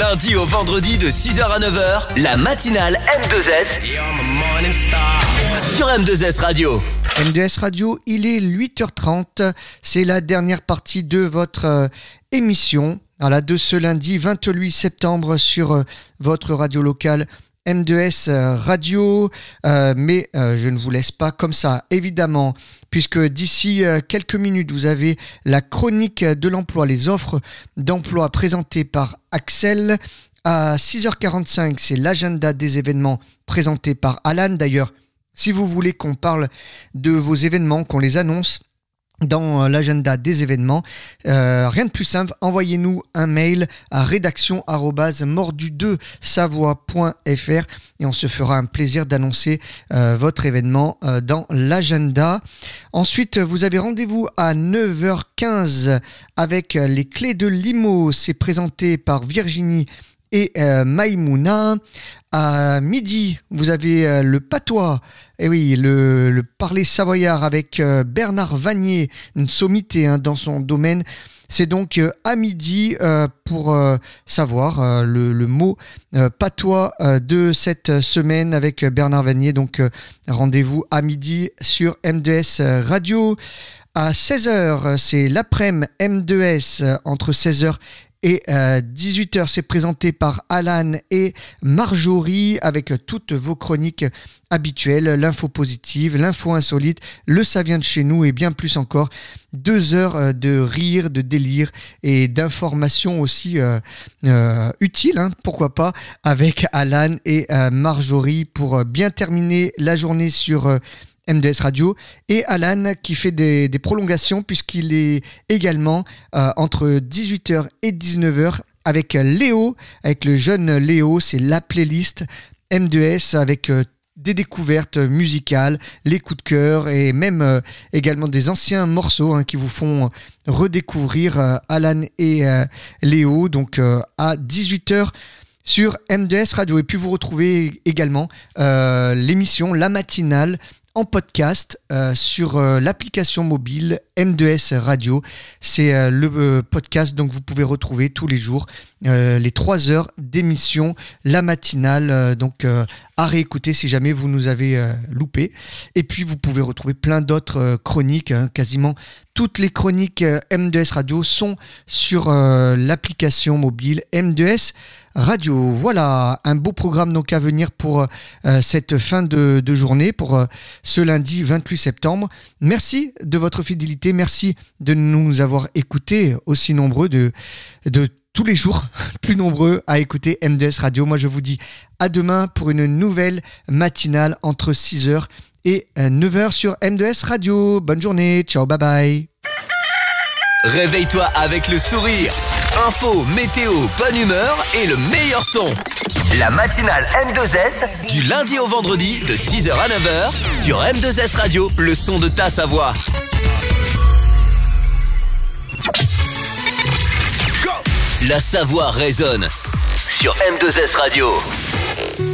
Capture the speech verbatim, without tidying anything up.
Du lundi au vendredi de six heures à neuf heures, la matinale M deux S sur M deux S Radio. M deux S Radio, il est huit heures trente. C'est la dernière partie de votre euh, émission. Voilà, de ce lundi vingt-huit septembre sur euh, votre radio locale M deux S Radio, euh, mais euh, je ne vous laisse pas comme ça, évidemment, puisque d'ici euh, quelques minutes, vous avez la chronique de l'emploi, les offres d'emploi présentées par Axel. À six heures quarante-cinq, c'est l'agenda des événements présenté par Alan. D'ailleurs, si vous voulez qu'on parle de vos événements, qu'on les annonce dans l'agenda des événements, euh, rien de plus simple, envoyez-nous un mail à rédaction arobase mordu deux savoie point f r et on se fera un plaisir d'annoncer euh, votre événement euh, dans l'agenda. Ensuite, vous avez rendez-vous à neuf heures quinze avec les clés de Limo. C'est présenté par Virginie et euh, Maïmouna. À midi, vous avez euh, le patois, et oui, le, le parler savoyard avec euh, Bernard Vanier, une sommité hein, dans son domaine. C'est donc euh, à midi euh, pour euh, savoir euh, le, le mot euh, patois euh, de cette semaine avec Bernard Vanier. Donc euh, rendez-vous à midi sur M deux S Radio. À seize heures, c'est l'après-midi M deux S entre seize heures et euh, dix-huit heures, c'est présenté par Alan et Marjorie avec toutes vos chroniques habituelles, l'info positive, l'info insolite, le ça vient de chez nous et bien plus encore. Deux heures de rire, de délire et d'informations aussi euh, euh, utiles, hein, pourquoi pas, avec Alan et euh, Marjorie pour bien terminer la journée sur euh, M deux S Radio, et Alan qui fait des, des prolongations puisqu'il est également euh, entre dix-huit heures et dix-neuf heures avec Léo, avec le jeune Léo. C'est la playlist M deux S avec euh, des découvertes musicales, les coups de cœur et même euh, également des anciens morceaux hein, qui vous font redécouvrir euh, Alan et euh, Léo, donc euh, à dix-huit heures sur M deux S Radio. Et puis vous retrouvez également euh, l'émission La Matinale en podcast euh, sur euh, l'application mobile M deux S Radio. C'est euh, le euh, podcast, donc vous pouvez retrouver tous les jours euh, les trois heures d'émission, la matinale, euh, donc euh, à réécouter si jamais vous nous avez euh, loupé. Et puis vous pouvez retrouver plein d'autres euh, chroniques, hein, quasiment toutes les chroniques euh, M deux S Radio sont sur euh, l'application mobile M deux S Radio. Voilà, un beau programme donc à venir pour euh, cette fin de, de journée, pour euh, ce lundi vingt-huit septembre. Merci de votre fidélité, merci de nous avoir écoutés aussi nombreux, de, de tous les jours, plus nombreux à écouter M deux S Radio. Moi je vous dis à demain pour une nouvelle matinale entre six heures et neuf heures sur M deux S Radio. Bonne journée, ciao, bye bye. Réveille-toi avec le sourire. Info, météo, bonne humeur et le meilleur son. La matinale M deux S du lundi au vendredi de six heures à neuf heures sur M deux S Radio, le son de ta Savoie. La Savoie résonne sur M deux S Radio.